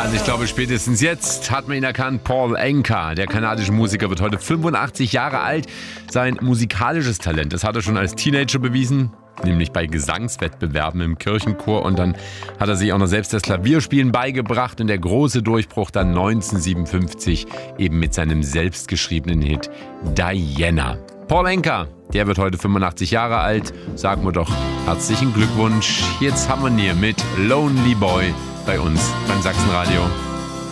Also ich glaube, spätestens jetzt hat man ihn erkannt. Paul Anka, der kanadische Musiker, wird heute 85 Jahre alt. Sein musikalisches Talent, das hat er schon als Teenager bewiesen, nämlich bei Gesangswettbewerben im Kirchenchor. Und dann hat er sich auch noch selbst das Klavierspielen beigebracht. Und der große Durchbruch dann 1957 eben mit seinem selbstgeschriebenen Hit Diana. Paul Anka, der wird heute 85 Jahre alt. Sagen wir doch herzlichen Glückwunsch. Jetzt Harmonier mit Lonely Boy bei uns beim Sachsenradio.